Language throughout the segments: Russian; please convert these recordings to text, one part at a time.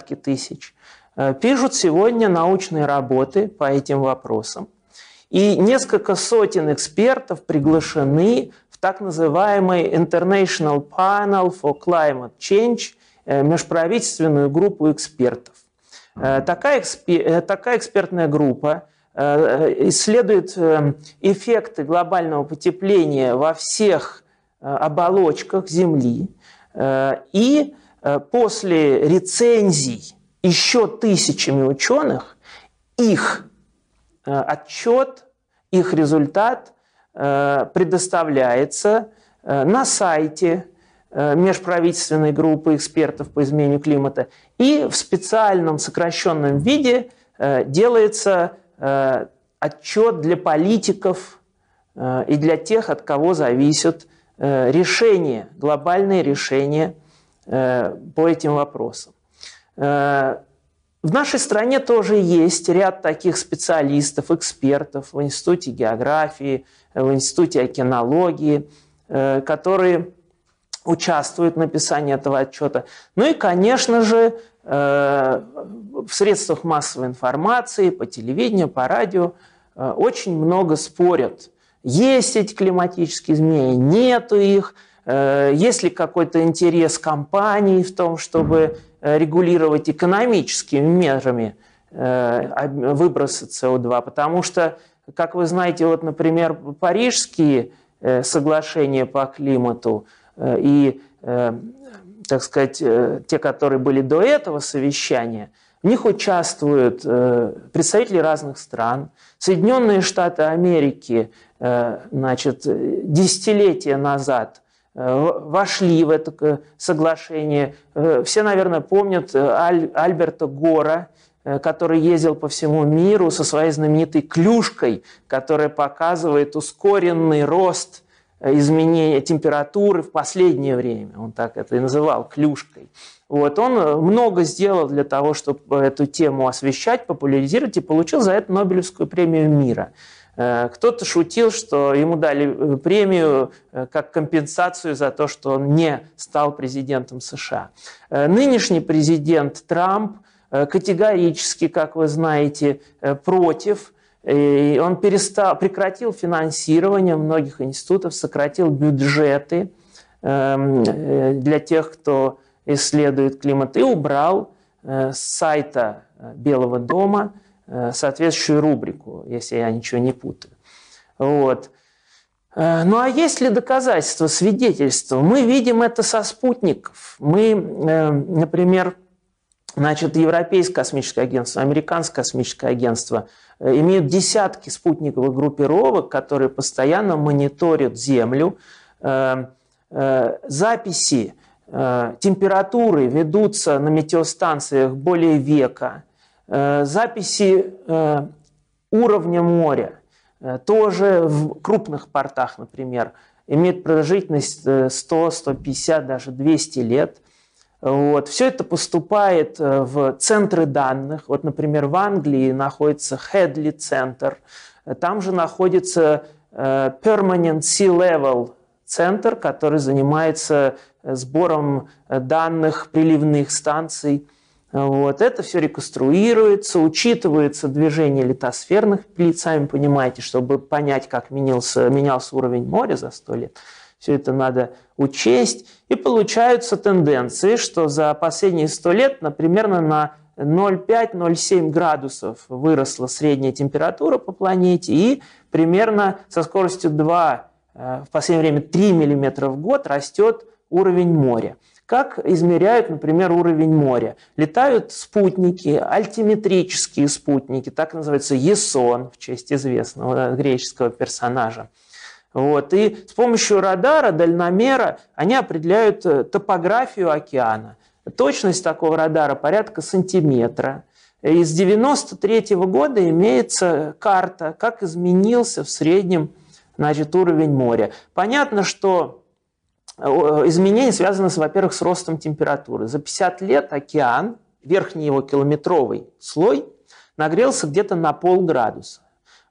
тысяч, пишут сегодня научные работы по этим вопросам. И несколько сотен экспертов приглашены в так называемый International Panel for Climate Change, межправительственную группу экспертов. Такая экспертная группа исследует эффекты глобального потепления во всех оболочках Земли. И после рецензий еще тысячами ученых их отчет, их результат предоставляется на сайте межправительственной группы экспертов по изменению климата, и в специальном сокращенном виде делается отчет для политиков и для тех, от кого зависят решения, глобальные решения по этим вопросам. В нашей стране тоже есть ряд таких специалистов, экспертов в Институте географии, в Институте океанологии, которые участвуют в написании этого отчета. Ну и, конечно же, в средствах массовой информации, по телевидению, по радио очень много спорят. Есть эти климатические изменения, нету их, есть ли какой-то интерес компаний в том, чтобы регулировать экономическими мерами выбросы СО2, потому что, как вы знаете, вот, например, парижские соглашения по климату и, так сказать, те, которые были до этого совещания, в них участвуют представители разных стран. Соединенные Штаты Америки, значит, десятилетия назад вошли в это соглашение. Все, наверное, помнят Альберта Гора, который ездил по всему миру со своей знаменитой клюшкой, которая показывает ускоренный рост изменения температуры в последнее время. Он так это и называл, клюшкой. Вот. Он много сделал для того, чтобы эту тему освещать, популяризировать, и получил за это Нобелевскую премию мира. Кто-то шутил, что ему дали премию как компенсацию за то, что он не стал президентом США. Нынешний президент Трамп категорически, как вы знаете, против. И он прекратил финансирование многих институтов, сократил бюджеты для тех, кто исследует климат, и убрал с сайта Белого дома соответствующую рубрику, если я ничего не путаю. Вот. Ну а есть ли доказательства, свидетельства? Мы видим это со спутников. Мы, например, значит, Европейское космическое агентство, Американское космическое агентство имеют десятки спутниковых группировок, которые постоянно мониторят Землю. Записи температуры ведутся на метеостанциях более века. Записи уровня моря тоже в крупных портах, например, имеют продолжительность 100, 150, даже 200 лет. Вот. Все это поступает в центры данных. Вот, например, в Англии находится Хедли центр. Там же находится Permanent Sea Level центр, который занимается сбором данных приливных станций. Вот. Это все реконструируется, учитывается движение литосферных плит, сами понимаете, чтобы понять, как менялся уровень моря за 100 лет. Все это надо учесть. И получаются тенденции, что за последние 100 лет, например, на 0,5-0,7 градусов выросла средняя температура по планете, и примерно со скоростью 2, в последнее время 3 мм в год растет уровень моря. Как измеряют, например, уровень моря? Летают спутники, альтиметрические спутники, так называется Есон, в честь известного греческого персонажа. Вот. И с помощью радара, дальномера они определяют топографию океана. Точность такого радара порядка сантиметра. И с 1993 года имеется карта, как изменился в среднем, значит, уровень моря. Понятно, что изменения связаны, во-первых, с ростом температуры. За 50 лет океан, верхний его километровый слой, нагрелся где-то на полградуса.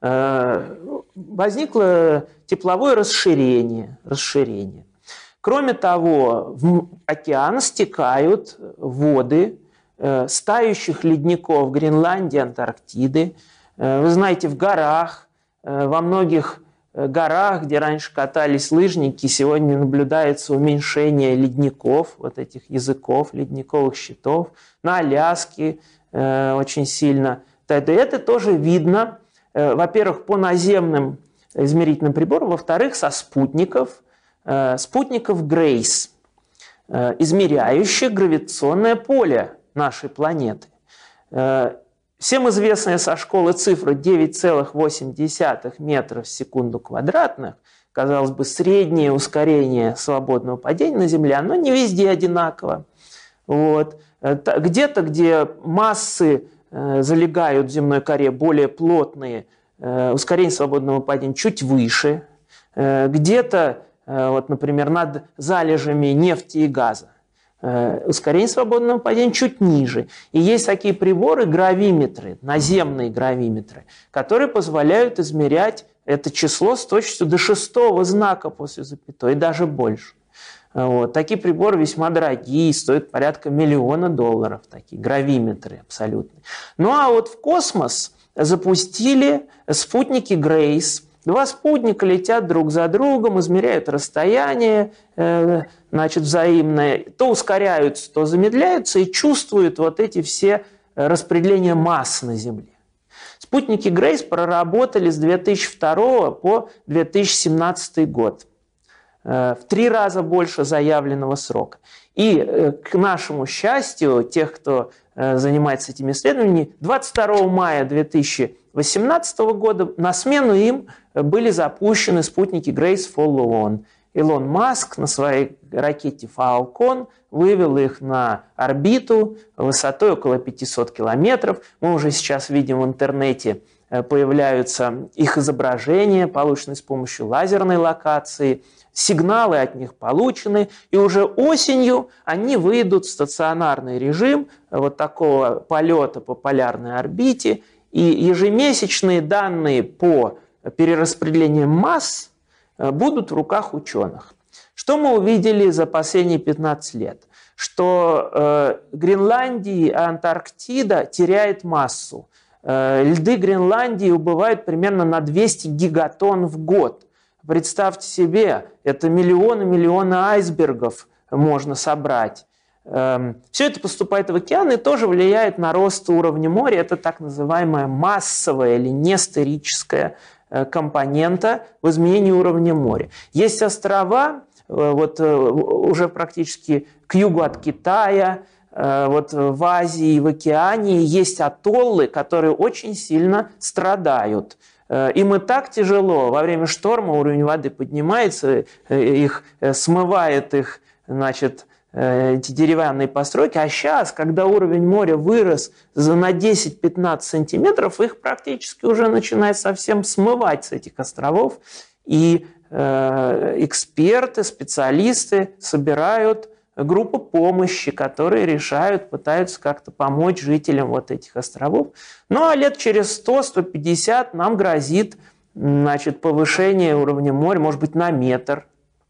Возникло тепловое расширение. Кроме того, в океан стекают воды стающих ледников Гренландии, Антарктиды. Вы знаете, в горах, во многих горах, где раньше катались лыжники, сегодня наблюдается уменьшение ледников, вот этих языков, ледниковых щитов. На Аляске очень сильно. Это тоже видно, во-первых, по наземным измерительным приборам, во-вторых, со спутников Грейс, измеряющих гравитационное поле нашей планеты. Всем известная со школы цифра 9,8 метра в секунду квадратных, казалось бы, среднее ускорение свободного падения на Земле, оно не везде одинаково. Вот. Где-то, где массы залегают в земной коре более плотные, ускорение свободного падения чуть выше. Где-то, вот, например, над залежами нефти и газа, ускорение свободного падения чуть ниже. И есть такие приборы, гравиметры, наземные гравиметры, которые позволяют измерять это число с точностью до 6-го знака после запятой, и даже больше. Вот. Такие приборы весьма дорогие, стоят порядка $1 миллиона, такие гравиметры абсолютные. Ну а вот в космос запустили спутники Грейс. 2 спутника летят друг за другом, измеряют расстояние, значит, взаимное, то ускоряются, то замедляются и чувствуют вот эти все распределения масс на Земле. Спутники Грейс проработали с 2002 по 2017 год. В 3 раза больше заявленного срока. И, к нашему счастью, тех, кто занимается этими исследованиями, 22 мая 2018 года на смену им были запущены спутники Grace Follow-on. Илон Маск на своей ракете Falcon вывел их на орбиту высотой около 500 километров. Мы уже сейчас видим в интернете, появляются их изображения, полученные с помощью лазерной локации. Сигналы от них получены, и уже осенью они выйдут в стационарный режим вот такого полета по полярной орбите, и ежемесячные данные по перераспределению масс будут в руках ученых. Что мы увидели за последние 15 лет? Что Гренландия и Антарктида теряют массу. Льды Гренландии убывают примерно на 200 гигатонн в год. Представьте себе, это миллионы айсбергов можно собрать. Все это поступает в океан и тоже влияет на рост уровня моря. Это так называемая массовая или нестерическая компонента в изменении уровня моря. Есть острова, вот уже практически к югу от Китая, вот в Азии и в Океании есть атоллы, которые очень сильно страдают. Им и так тяжело, во время шторма уровень воды поднимается, их смывает их, значит, эти деревянные постройки. А сейчас, когда уровень моря вырос на 10-15 сантиметров, их практически уже начинает совсем смывать с этих островов. И эксперты, специалисты собирают группы помощи, которые решают, пытаются как-то помочь жителям вот этих островов. Ну а лет через 100-150 нам грозит, значит, повышение уровня моря, может быть, на метр.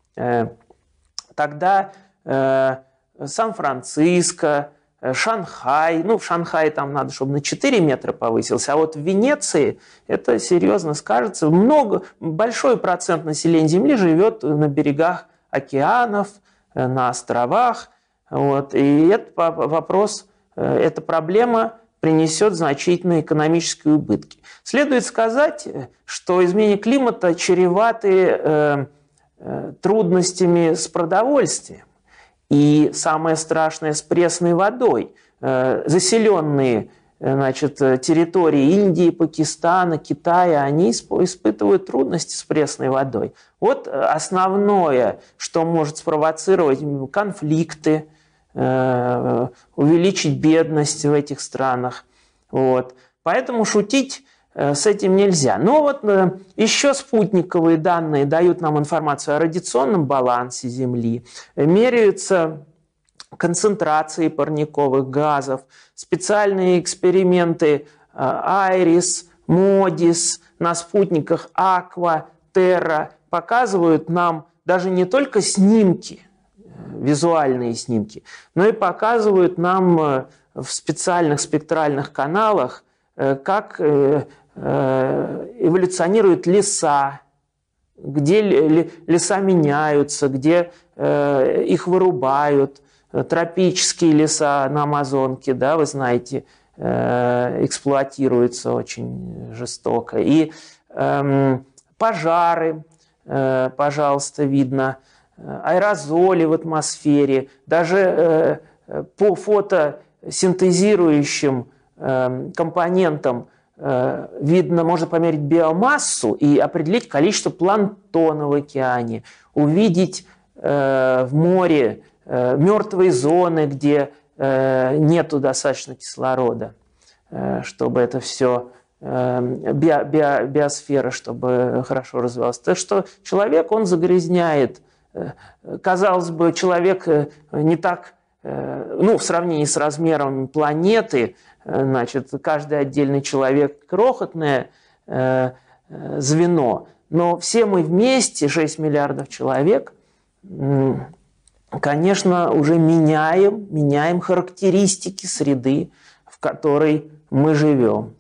Тогда Сан-Франциско, Шанхай, ну в Шанхае там надо, чтобы на 4 метра повысился, а вот в Венеции это серьезно скажется. Большой процент населения Земли живет на берегах океанов, на островах. Вот. И этот вопрос, эта проблема принесет значительные экономические убытки. Следует сказать, что изменение климата чреваты трудностями с продовольствием. И самое страшное с пресной водой. Заселенные, значит, территории Индии, Пакистана, Китая, они испытывают трудности с пресной водой. Вот основное, что может спровоцировать конфликты, увеличить бедность в этих странах. Вот. Поэтому шутить с этим нельзя. Но вот еще спутниковые данные дают нам информацию о радиационном балансе Земли, меряются концентрации парниковых газов, специальные эксперименты IRIS, MODIS на спутниках Aqua, Terra показывают нам даже не только снимки, визуальные снимки, но и показывают нам в специальных спектральных каналах, как эволюционируют леса, где леса меняются, где их вырубают. Тропические леса на Амазонке, да, вы знаете, эксплуатируются очень жестоко. И пожары, пожалуйста, видно, аэрозоли в атмосфере, даже по фотосинтезирующим компонентам видно, можно померить биомассу и определить количество планктона в океане, увидеть в море мертвые зоны, где нету достаточно кислорода, чтобы это все, биосфера, чтобы хорошо развивалась. Так что человек, он загрязняет. Казалось бы, человек не так, ну, в сравнении с размером планеты, значит, каждый отдельный человек крохотное звено, но все мы вместе, 6 миллиардов человек, конечно, уже меняем характеристики среды, в которой мы живем.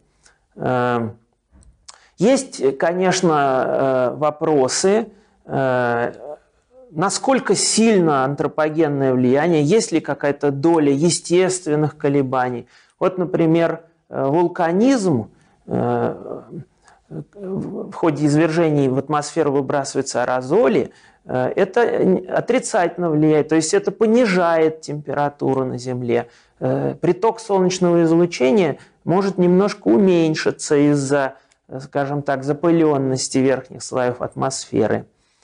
Есть, конечно, вопросы, насколько сильно антропогенное влияние, есть ли какая-то доля естественных колебаний. Вот, например, вулканизм, в ходе извержений в атмосферу выбрасываются аэрозоли, это отрицательно влияет, то есть это понижает температуру на Земле. Приток солнечного излучения может немножко уменьшиться из-за, скажем так, запыленности верхних слоев атмосферы.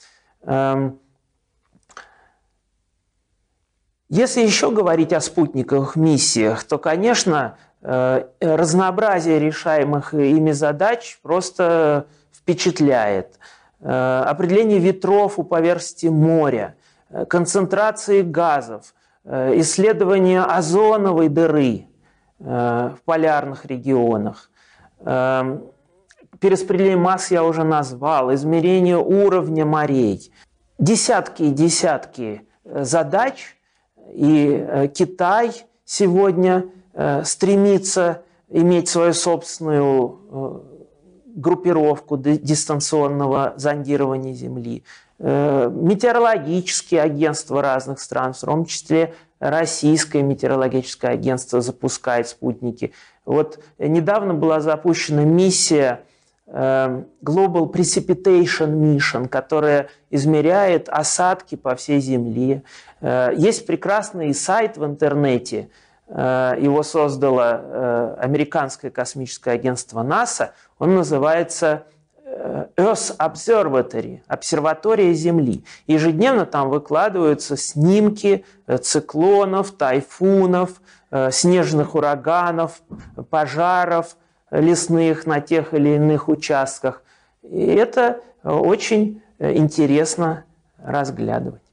Если еще говорить о спутниковых миссиях, то, конечно, разнообразие решаемых ими задач просто впечатляет. Определение ветров у поверхности моря, концентрации газов, исследование озоновой дыры в полярных регионах, перераспределение масс я уже назвал, измерение уровня морей. Десятки и десятки задач, и Китай сегодня стремится иметь свою собственную группировку дистанционного зондирования Земли. Метеорологические агентства разных стран, в том числе Российское метеорологическое агентство, запускает спутники. Вот недавно была запущена миссия Global Precipitation Mission, которая измеряет осадки по всей Земле. Есть прекрасный сайт в интернете, его создало американское космическое агентство НАСА, он называется Earth Observatory, обсерватория Земли. Ежедневно там выкладываются снимки циклонов, тайфунов, снежных ураганов, пожаров лесных на тех или иных участках. И это очень интересно разглядывать.